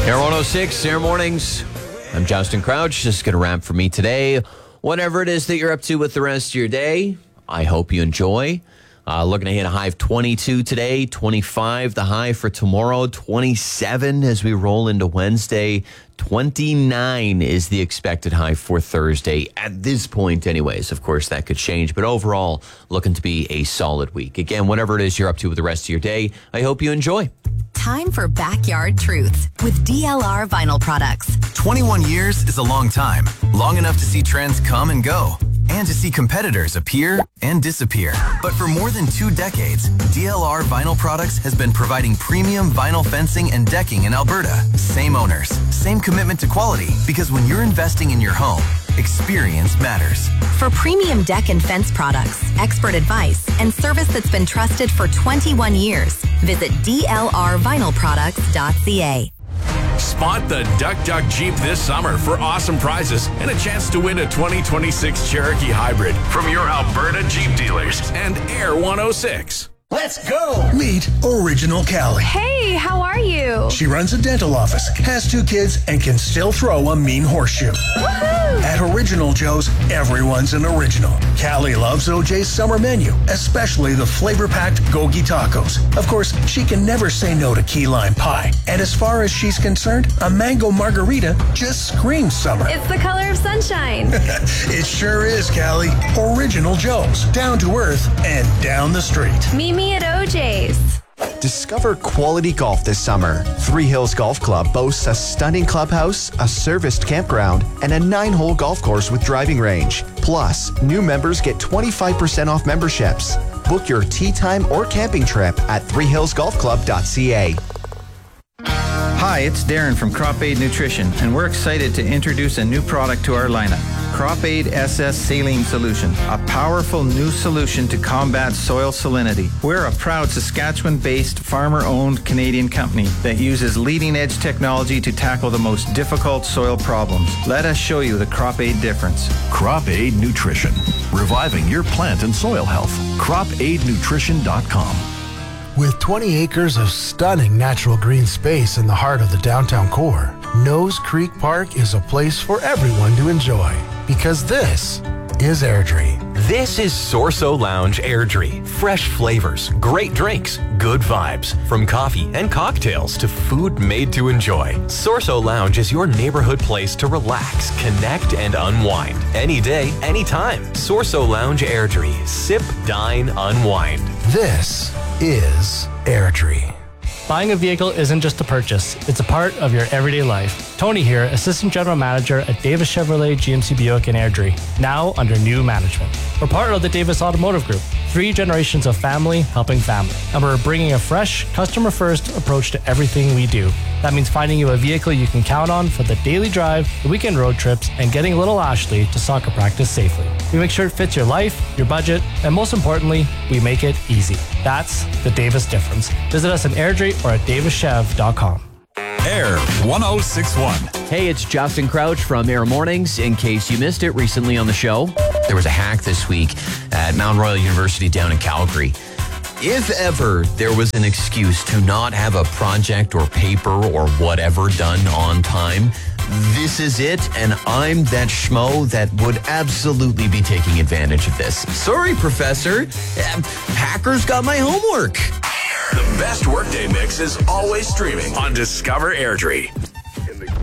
Air 106, Air Mornings. I'm Justin Crouch. This is going to wrap for me today. Whatever it is that you're up to with the rest of your day, I hope you enjoy. Looking to hit a high of 22 today, 25 the high for tomorrow, 27 as we roll into Wednesday, 29 is the expected high for Thursday at this point anyways. Of course, that could change, but overall, looking to be a solid week. Again, whatever it is you're up to with the rest of your day, I hope you enjoy. Time for Backyard Truths with DLR Vinyl Products. 21 years is a long time. Long enough to see trends come and go, and to see competitors appear and disappear. But for more than 2 decades, DLR Vinyl Products has been providing premium vinyl fencing and decking in Alberta. Same owners, same commitment to quality, because when you're investing in your home, experience matters. For premium deck and fence products, expert advice, and service that's been trusted for 21 years, visit dlrvinylproducts.ca. Spot the Duck Duck Jeep this summer for awesome prizes and a chance to win a 2026 Cherokee Hybrid from your Alberta Jeep dealers and Air 106. Let's go! Meet Original Callie. Hey, how are you? She runs a dental office, has 2 kids, and can still throw a mean horseshoe. Woohoo! At Original Joe's, everyone's an original. Callie loves OJ's summer menu, especially the flavor-packed Gogi tacos. Of course, she can never say no to key lime pie. And as far as she's concerned, a mango margarita just screams summer. It's the color of sunshine. It sure is, Callie. Original Joe's, down to earth and down the street. Meet me at OJ's. Discover quality golf this summer. Three Hills Golf Club boasts a stunning clubhouse, a serviced campground, and a 9-hole golf course with driving range. Plus, new members get 25% off memberships. Book your tee time or camping trip at threehillsgolfclub.ca. Hi, it's Darren from Crop Aid Nutrition, and we're excited to introduce a new product to our lineup. Crop Aid SS Saline Solution, a powerful new solution to combat soil salinity. We're a proud Saskatchewan-based, farmer-owned Canadian company that uses leading-edge technology to tackle the most difficult soil problems. Let us show you the Crop Aid difference. Crop Aid Nutrition, reviving your plant and soil health. CropAidNutrition.com. With 20 acres of stunning natural green space in the heart of the downtown core, Nose Creek Park is a place for everyone to enjoy. Because this is Airdrie. This is Sorso Lounge Airdrie. Fresh flavors, great drinks, good vibes. From coffee and cocktails to food made to enjoy. Sorso Lounge is your neighborhood place to relax, connect, and unwind. Any day, anytime. Sorso Lounge Airdrie. Sip, dine, unwind. This is Airdrie. Buying a vehicle isn't just a purchase, it's a part of your everyday life. Tony here, Assistant General Manager at Davis Chevrolet GMC Buick in Airdrie, now under new management. We're part of the Davis Automotive Group, 3 generations of family helping family. And we're bringing a fresh, customer-first approach to everything we do. That means finding you a vehicle you can count on for the daily drive, the weekend road trips, and getting little Ashley to soccer practice safely. We make sure it fits your life, your budget, and most importantly, we make it easy. That's the Davis difference. Visit us in Airdrie or at davischev.com. Air 1061. Hey, it's Justin Crouch from Air Mornings. In case you missed it recently on the show, there was a hack this week at Mount Royal University down in Calgary. If ever there was an excuse to not have a project or paper or whatever done on time, this is it, and I'm that schmo that would absolutely be taking advantage of this. Sorry, Professor. Hackers got my homework. The best workday mix is always streaming on Discover Airdrie.